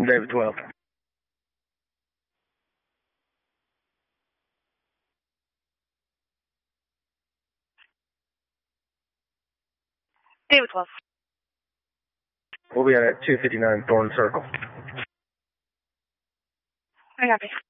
David 12. David 12. We'll be at 259 Thorn Circle. I copy.